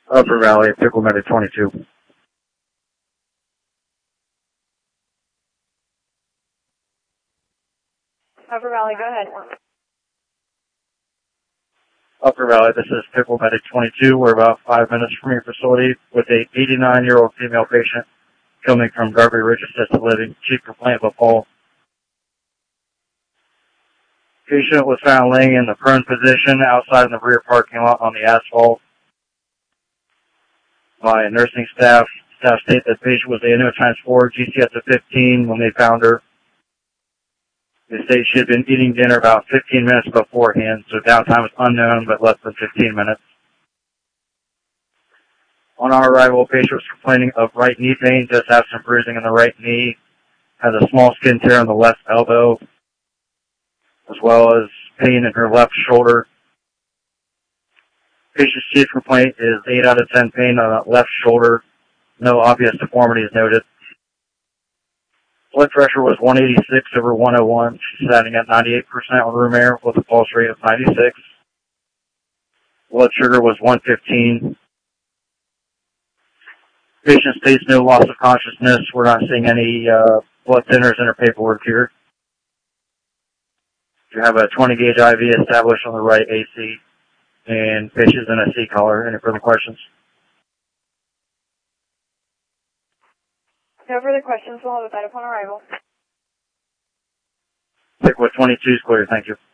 Upper Valley, Pickle Medic 22. Upper Valley, go ahead. Upper Valley, this is Pickle Medic 22. We're about 5 minutes from your facility with a 89-year-old female patient coming from Darby Ridge Assisted Living. Chief complaint of a fall. Patient was found laying in the prone position outside in the rear parking lot on the asphalt. My nursing staff state that the patient was ANO times 4, GCS of 15 when they found her. They state she had been eating dinner about 15 minutes beforehand, so downtime was unknown, but less than 15 minutes. On our arrival, patient was complaining of right knee pain, just had some bruising in the right knee, has a small skin tear on the left elbow, as well as pain in her left shoulder. Patient's chief complaint is 8 out of 10 pain on the left shoulder. No obvious deformities noted. Blood pressure was 186 over 101. She's sitting at 98% on room air with a pulse rate of 96. Blood sugar was 115. Patient states no loss of consciousness. We're not seeing any blood thinners in her paperwork here. You have a 20-gauge IV established on the right AC, and patient's in a C collar. Any further questions? No further questions. We'll have a bed upon arrival. Pick with 22 is clear. Thank you.